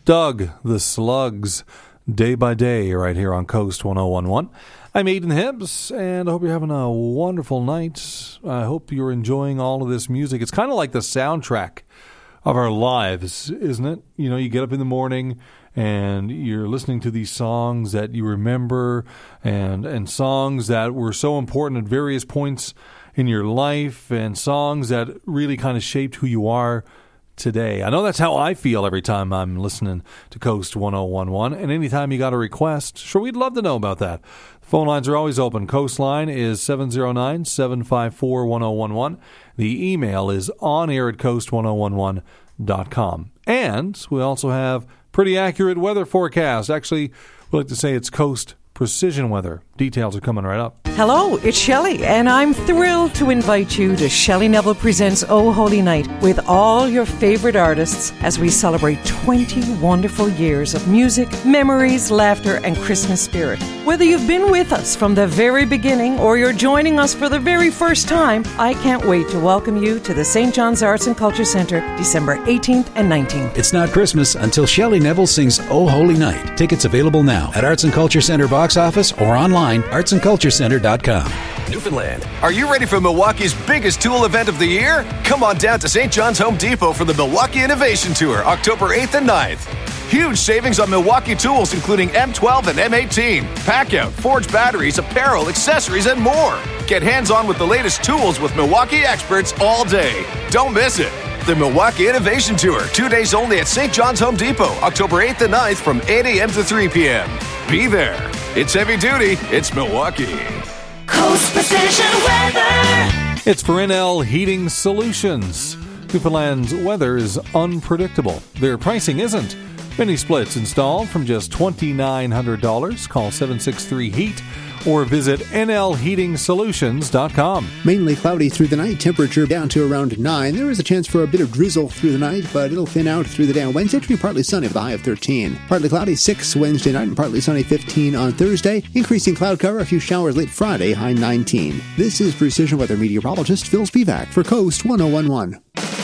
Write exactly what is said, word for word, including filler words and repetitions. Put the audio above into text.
Doug the Slugs, Day by Day, right here on Coast one oh one one. I'm Aidan Hibbs, and I hope you're having a wonderful night. I hope you're enjoying all of this music. It's kind of like the soundtrack of our lives, isn't it? You know, you get up in the morning and you're listening to these songs that you remember and and songs that were so important at various points in your life and songs that really kind of shaped who you are today. I know that's how I feel every time I'm listening to Coast one oh one one, and anytime you got a request, sure, we'd love to know about that. The phone lines are always open. Coastline is seven oh nine, seven five four, one oh one one. The email is onair at coast one oh one one dot com. And we also have pretty accurate weather forecast. Actually, we like to say it's Coast Precision Weather. Details are coming right up. Hello, it's Shelley, and I'm thrilled to invite you to Shelley Neville Presents Oh Holy Night with all your favorite artists as we celebrate twenty wonderful years of music, memories, laughter, and Christmas spirit. Whether you've been with us from the very beginning or you're joining us for the very first time, I can't wait to welcome you to the Saint John's Arts and Culture Centre December eighteenth and nineteenth. It's not Christmas until Shelley Neville sings Oh Holy Night. Tickets available now at Arts and Culture Centre box office or online, arts and culture centre dot com. Newfoundland, are you ready for Milwaukee's biggest tool event of the year? Come on down to Saint John's Home Depot for the Milwaukee Innovation Tour, October eighth and ninth. Huge savings on Milwaukee tools, including M twelve and M eighteen, Packout, Forge batteries, apparel, accessories, and more. Get hands-on with the latest tools with Milwaukee experts all day. Don't miss it. The Milwaukee Innovation Tour, two days only at Saint John's Home Depot, October eighth and ninth from eight a.m. to three p.m. Be there. It's heavy duty. It's Milwaukee. Coast Precision Weather. It's for N L Heating Solutions. Newfoundland's weather is unpredictable. Their pricing isn't. Mini splits installed from just two thousand nine hundred dollars. Call seven six three heat or visit N L heating solutions dot com. Mainly cloudy through the night, temperature down to around nine. There is a chance for a bit of drizzle through the night, but it'll thin out through the day on Wednesday to be partly sunny with a high of thirteen. Partly cloudy, six Wednesday night, and partly sunny, fifteen on Thursday. Increasing cloud cover, a few showers late Friday, high nineteen. This is Precision Weather meteorologist Phil Spivak for Coast one oh one one.